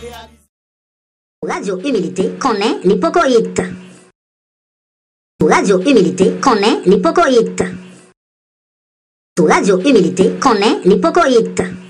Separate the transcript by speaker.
Speaker 1: Radio Humilité connaît l'hypocoïte. Radio Humilité connaît l'hypocoïte. Radio Humilité connaît l'hypocoïte.